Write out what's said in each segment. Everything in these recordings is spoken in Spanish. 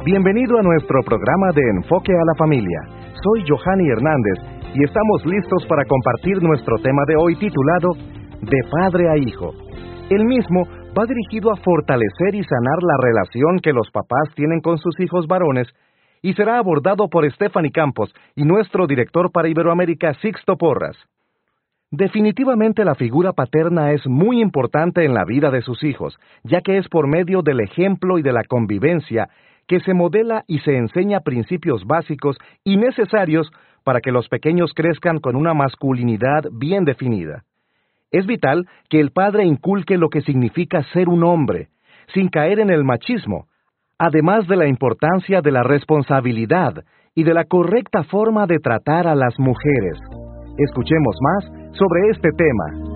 Bienvenido a nuestro programa de Enfoque a la Familia. Soy Johanny Hernández y estamos listos para compartir nuestro tema de hoy titulado De Padre a Hijo. El mismo va dirigido a fortalecer y sanar la relación que los papás tienen con sus hijos varones y será abordado por Stephanie Campos y nuestro director para Iberoamérica, Sixto Porras. Definitivamente la figura paterna es muy importante en la vida de sus hijos, ya que es por medio del ejemplo y de la convivencia que se modela y se enseña principios básicos y necesarios para que los pequeños crezcan con una masculinidad bien definida. Es vital que el padre inculque lo que significa ser un hombre, sin caer en el machismo, además de la importancia de la responsabilidad y de la correcta forma de tratar a las mujeres. Escuchemos más sobre este tema.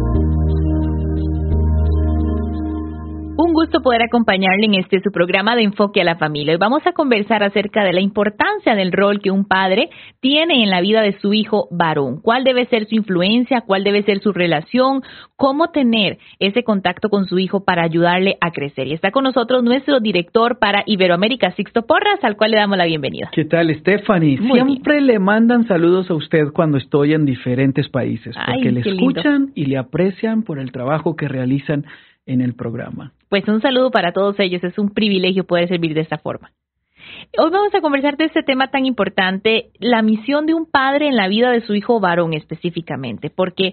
Un gusto poder acompañarle en su programa de Enfoque a la Familia. Hoy vamos a conversar acerca de la importancia del rol que un padre tiene en la vida de su hijo varón. ¿Cuál debe ser su influencia? ¿Cuál debe ser su relación? ¿Cómo tener ese contacto con su hijo para ayudarle a crecer? Y está con nosotros nuestro director para Iberoamérica, Sixto Porras, al cual le damos la bienvenida. ¿Qué tal, Stephanie? Siempre le mandan saludos a usted cuando estoy en diferentes países, porque le escuchan y le aprecian por el trabajo que realizan en el programa. Pues un saludo para todos ellos, es un privilegio poder servir de esta forma. Hoy vamos a conversar de este tema tan importante, la misión de un padre en la vida de su hijo varón específicamente, porque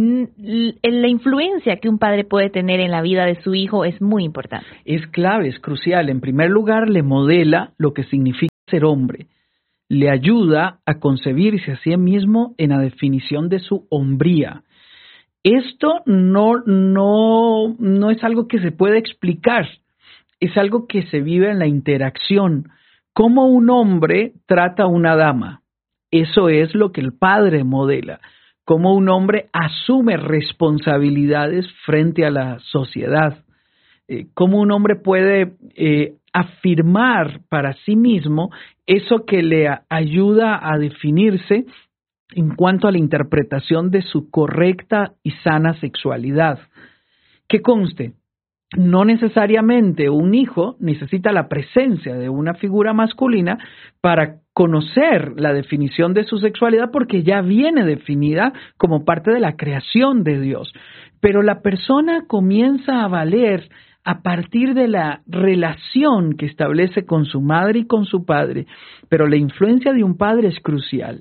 la influencia que un padre puede tener en la vida de su hijo es muy importante. Es clave, es crucial. En primer lugar, le modela lo que significa ser hombre. Le ayuda a concebirse a sí mismo en la definición de su hombría. Esto no es algo que se puede explicar, es algo que se vive en la interacción. Cómo un hombre trata a una dama, eso es lo que el padre modela. Cómo un hombre asume responsabilidades frente a la sociedad. Cómo un hombre puede afirmar para sí mismo eso que le ayuda a definirse en cuanto a la interpretación de su correcta y sana sexualidad. Que conste, no necesariamente un hijo necesita la presencia de una figura masculina para conocer la definición de su sexualidad, porque ya viene definida como parte de la creación de Dios. Pero la persona comienza a valer a partir de la relación que establece con su madre y con su padre. Pero la influencia de un padre es crucial.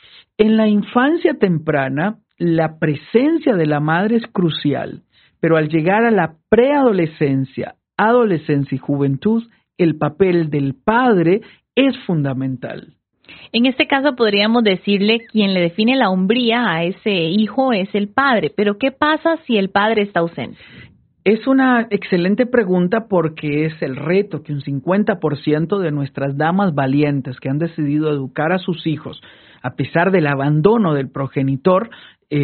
En la infancia temprana, la presencia de la madre es crucial, pero al llegar a la preadolescencia, adolescencia y juventud, el papel del padre es fundamental. En este caso podríamos decirle quien le define la hombría a ese hijo es el padre, pero ¿qué pasa si el padre está ausente? Es una excelente pregunta porque es el reto que un 50% de nuestras damas valientes que han decidido educar a sus hijos a pesar del abandono del progenitor,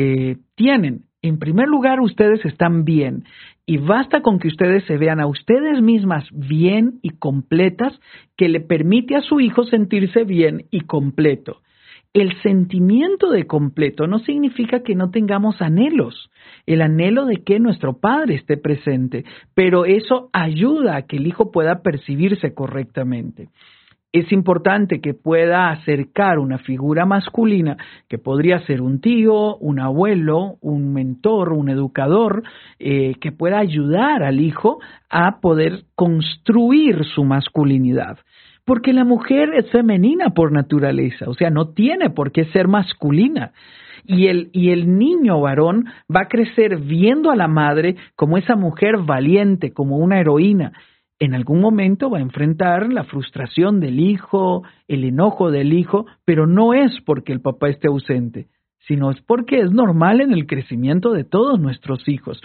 tienen. En primer lugar, ustedes están bien y basta con que ustedes se vean a ustedes mismas bien y completas, que le permite a su hijo sentirse bien y completo. El sentimiento de completo no significa que no tengamos anhelos, el anhelo de que nuestro padre esté presente, pero eso ayuda a que el hijo pueda percibirse correctamente. Es importante que pueda acercar una figura masculina, que podría ser un tío, un abuelo, un mentor, un educador, que pueda ayudar al hijo a poder construir su masculinidad. Porque la mujer es femenina por naturaleza, o sea, no tiene por qué ser masculina. Y el niño varón va a crecer viendo a la madre como esa mujer valiente, como una heroína. En algún momento va a enfrentar la frustración del hijo, el enojo del hijo, pero no es porque el papá esté ausente, sino es porque es normal en el crecimiento de todos nuestros hijos.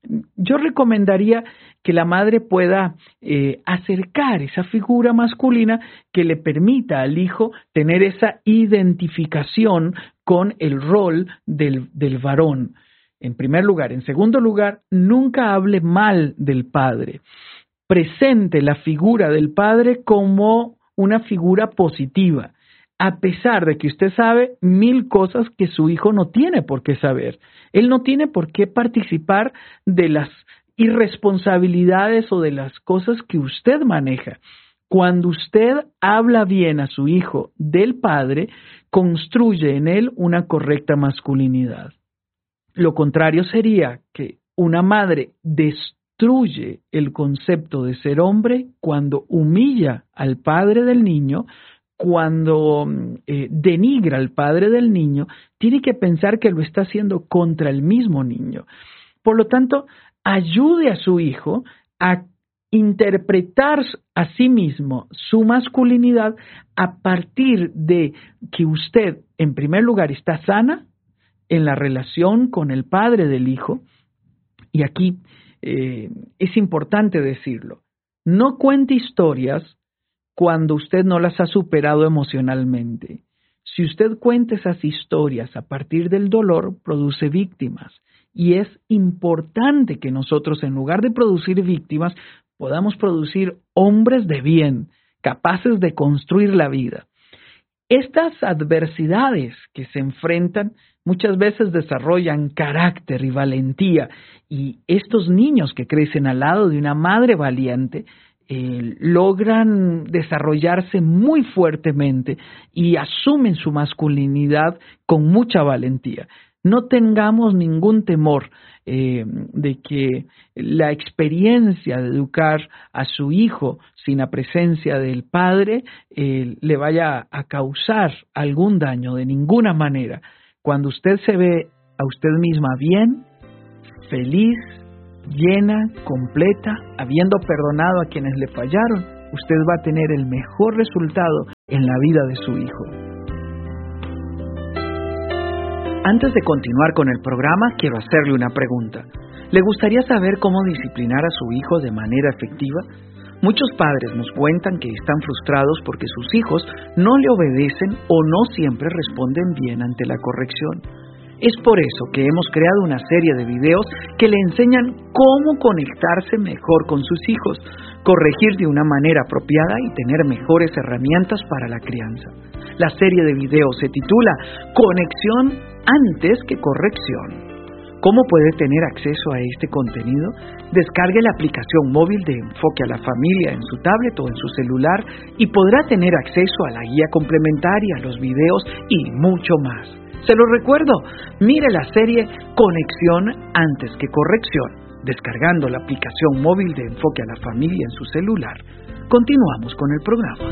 Yo recomendaría que la madre pueda acercar esa figura masculina que le permita al hijo tener esa identificación con el rol del varón, en primer lugar. En segundo lugar, nunca hable mal del padre. Presente la figura del padre como una figura positiva, a pesar de que usted sabe 1000 cosas que su hijo no tiene por qué saber. Él no tiene por qué participar de las irresponsabilidades o de las cosas que usted maneja. Cuando usted habla bien a su hijo del padre, construye en él una correcta masculinidad. Lo contrario sería que una madre destruye el concepto de ser hombre cuando humilla al padre del niño, cuando denigra al padre del niño. Tiene que pensar que lo está haciendo contra el mismo niño. Por lo tanto, ayude a su hijo a interpretar a sí mismo su masculinidad a partir de que usted, en primer lugar, está sana en la relación con el padre del hijo. Y aquí es importante decirlo. No cuente historias cuando usted no las ha superado emocionalmente. Si usted cuenta esas historias a partir del dolor, produce víctimas. Y es importante que nosotros, en lugar de producir víctimas, podamos producir hombres de bien, capaces de construir la vida. Estas adversidades que se enfrentan muchas veces desarrollan carácter y valentía, y estos niños que crecen al lado de una madre valiente logran desarrollarse muy fuertemente y asumen su masculinidad con mucha valentía. No tengamos ningún temor de que la experiencia de educar a su hijo sin la presencia del padre le vaya a causar algún daño, de ninguna manera. Cuando usted se ve a usted misma bien, feliz, llena, completa, habiendo perdonado a quienes le fallaron, usted va a tener el mejor resultado en la vida de su hijo. Antes de continuar con el programa, quiero hacerle una pregunta. ¿Le gustaría saber cómo disciplinar a su hijo de manera efectiva? Muchos padres nos cuentan que están frustrados porque sus hijos no le obedecen o no siempre responden bien ante la corrección. Es por eso que hemos creado una serie de videos que le enseñan cómo conectarse mejor con sus hijos, corregir de una manera apropiada y tener mejores herramientas para la crianza. La serie de videos se titula Conexión antes que corrección. ¿Cómo puede tener acceso a este contenido? Descargue la aplicación móvil de Enfoque a la Familia en su tablet o en su celular y podrá tener acceso a la guía complementaria, los videos y mucho más. Se lo recuerdo, mire la serie Conexión antes que corrección, descargando la aplicación móvil de Enfoque a la Familia en su celular. Continuamos con el programa.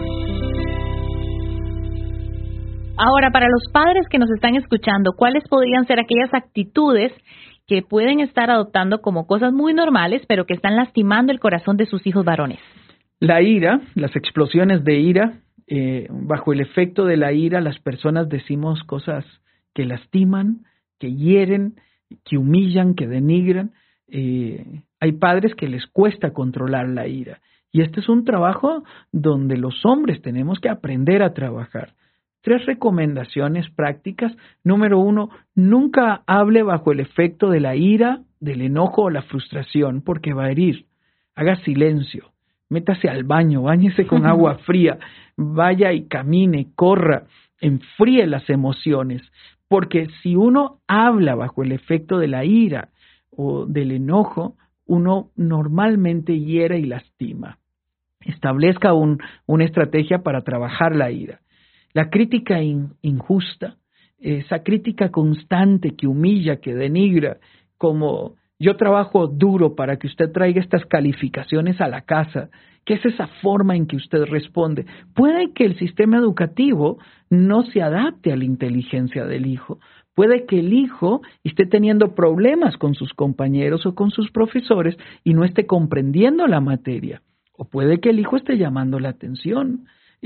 Ahora, para los padres que nos están escuchando, ¿cuáles podrían ser aquellas actitudes que pueden estar adoptando como cosas muy normales, pero que están lastimando el corazón de sus hijos varones? La ira, las explosiones de ira, bajo el efecto de la ira, las personas decimos cosas que lastiman, que hieren, que humillan, que denigran. Hay padres que les cuesta controlar la ira. Y este es un trabajo donde los hombres tenemos que aprender a trabajar. 3 recomendaciones prácticas. Número 1, nunca hable bajo el efecto de la ira, del enojo o la frustración, porque va a herir. Haga silencio, métase al baño, báñese con agua fría, vaya y camine, corra, enfríe las emociones, porque si uno habla bajo el efecto de la ira o del enojo, uno normalmente hiere y lastima. Establezca una estrategia para trabajar la ira. La crítica injusta, esa crítica constante que humilla, que denigra, como yo trabajo duro para que usted traiga estas calificaciones a la casa, que es esa forma en que usted responde. Puede que el sistema educativo no se adapte a la inteligencia del hijo. Puede que el hijo esté teniendo problemas con sus compañeros o con sus profesores y no esté comprendiendo la materia. O puede que el hijo esté llamando la atención.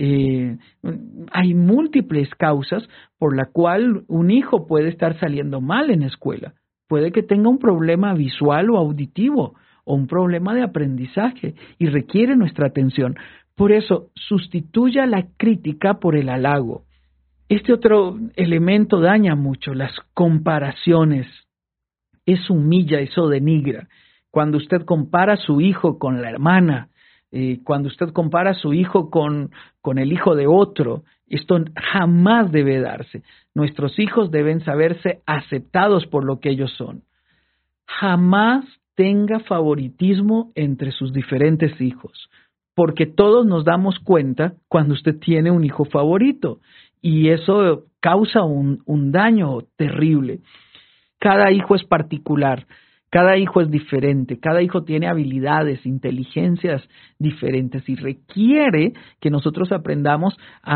Hay múltiples causas por la cual un hijo puede estar saliendo mal en escuela. Puede que tenga un problema visual o auditivo o un problema de aprendizaje y requiere nuestra atención. Por eso, sustituya la crítica por el halago. Este otro elemento daña mucho, las comparaciones. Eso humilla, eso denigra. Cuando usted compara a su hijo con la hermana, cuando usted compara a su hijo con el hijo de otro, esto jamás debe darse. Nuestros hijos deben saberse aceptados por lo que ellos son. Jamás tenga favoritismo entre sus diferentes hijos. porque todos nos damos cuenta cuando usted tiene un hijo favorito y eso causa un daño terrible. Cada hijo es particular, cada hijo es diferente, cada hijo tiene habilidades, inteligencias diferentes y requiere que nosotros aprendamos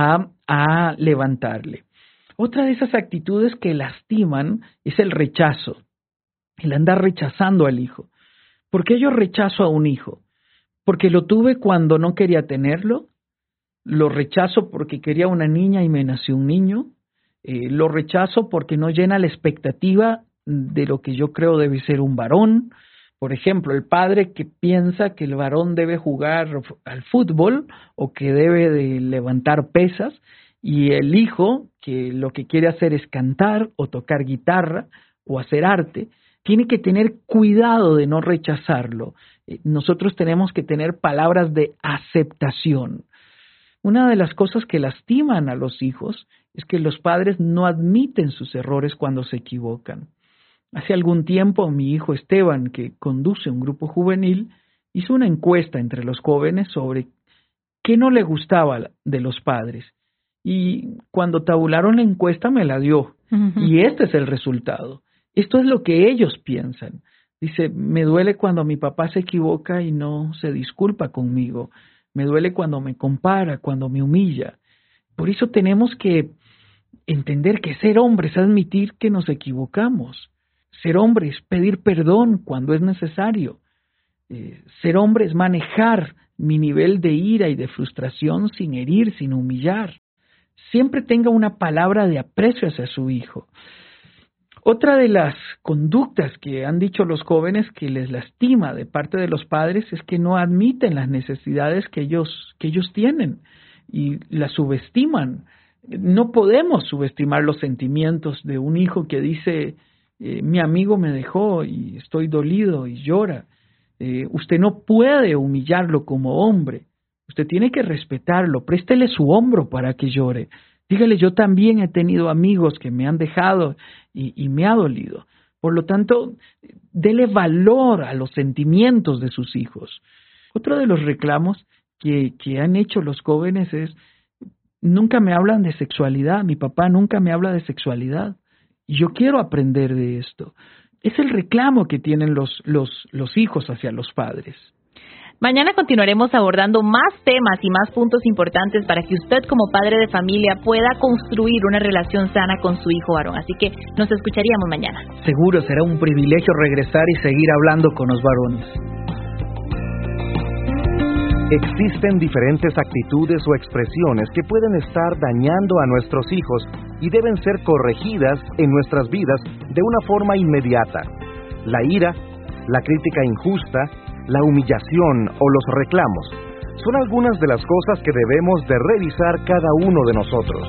a levantarle. Otra de esas actitudes que lastiman es el rechazo, el andar rechazando al hijo. ¿Por qué yo rechazo a un hijo? ¿Porque lo tuve cuando no quería tenerlo? ¿Lo rechazo porque quería una niña y me nació un niño? ¿Lo rechazo porque no llena la expectativa de lo que yo creo debe ser un varón? Por ejemplo, el padre que piensa que el varón debe jugar al fútbol o que debe de levantar pesas, y el hijo que lo que quiere hacer es cantar o tocar guitarra o hacer arte. Tiene que tener cuidado de no rechazarlo. Nosotros tenemos que tener palabras de aceptación. Una de las cosas que lastiman a los hijos es que los padres no admiten sus errores cuando se equivocan. Hace algún tiempo mi hijo Esteban, que conduce un grupo juvenil, hizo una encuesta entre los jóvenes sobre qué no le gustaba de los padres. Y cuando tabularon la encuesta me la dio. Y este es el resultado. Esto es lo que ellos piensan. Dice, me duele cuando mi papá se equivoca y no se disculpa conmigo. Me duele cuando me compara, cuando me humilla. Por eso tenemos que entender que ser hombre es admitir que nos equivocamos. Ser hombre es pedir perdón cuando es necesario. Ser hombre es manejar mi nivel de ira y de frustración sin herir, sin humillar. Siempre tenga una palabra de aprecio hacia su hijo. Otra de las conductas que han dicho los jóvenes que les lastima de parte de los padres es que no admiten las necesidades que ellos tienen y las subestiman. No podemos subestimar los sentimientos de un hijo que dice, mi amigo me dejó y estoy dolido y llora. Usted no puede humillarlo como hombre. Usted tiene que respetarlo, préstele su hombro para que llore. Dígale, yo también he tenido amigos que me han dejado y me ha dolido. Por lo tanto, dele valor a los sentimientos de sus hijos. Otro de los reclamos que han hecho los jóvenes es, nunca me hablan de sexualidad, mi papá nunca me habla de sexualidad. Y yo quiero aprender de esto. Es el reclamo que tienen los hijos hacia los padres. Mañana continuaremos abordando más temas y más puntos importantes para que usted como padre de familia pueda construir una relación sana con su hijo varón. Así que nos escucharíamos mañana. Seguro será un privilegio regresar y seguir hablando con los varones. Existen diferentes actitudes o expresiones que pueden estar dañando a nuestros hijos y deben ser corregidas en nuestras vidas de una forma inmediata. La ira, la crítica injusta, la humillación o los reclamos son algunas de las cosas que debemos de revisar cada uno de nosotros.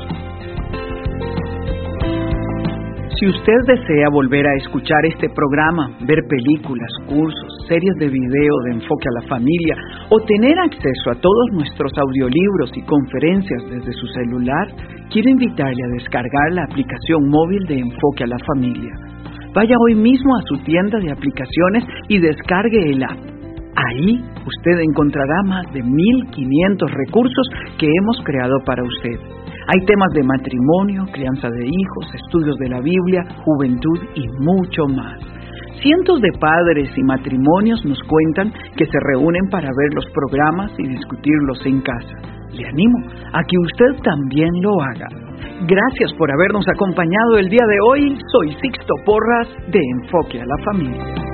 Si usted desea volver a escuchar este programa, ver películas, cursos, series de video de Enfoque a la Familia o tener acceso a todos nuestros audiolibros y conferencias desde su celular, quiero invitarle a descargar la aplicación móvil de Enfoque a la Familia. Vaya hoy mismo a su tienda de aplicaciones y descargue el app. Ahí usted encontrará más de 1,500 recursos que hemos creado para usted. Hay temas de matrimonio, crianza de hijos, estudios de la Biblia, juventud y mucho más. Cientos de padres y matrimonios nos cuentan que se reúnen para ver los programas y discutirlos en casa. Le animo a que usted también lo haga. Gracias por habernos acompañado el día de hoy. Soy Sixto Porras de Enfoque a la Familia.